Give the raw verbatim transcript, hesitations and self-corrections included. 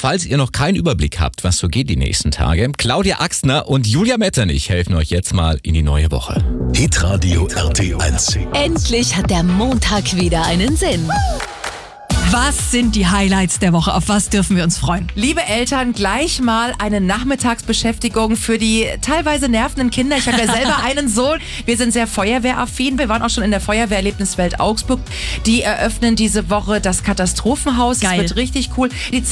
falls ihr noch keinen Überblick habt, was so geht die nächsten Tage, Claudia Axtner und Julia Metternich helfen euch jetzt mal in die neue Woche. Hitradio R T eins. Endlich hat der Montag wieder einen Sinn. Was sind die Highlights der Woche? Auf was dürfen wir uns freuen? Liebe Eltern, gleich mal eine Nachmittagsbeschäftigung für die teilweise nervenden Kinder. Ich habe ja selber einen Sohn. Wir sind sehr feuerwehraffin. Wir waren auch schon in der Feuerwehrerlebniswelt Augsburg. Die eröffnen diese Woche das Katastrophenhaus. Geil. Das wird richtig cool. Die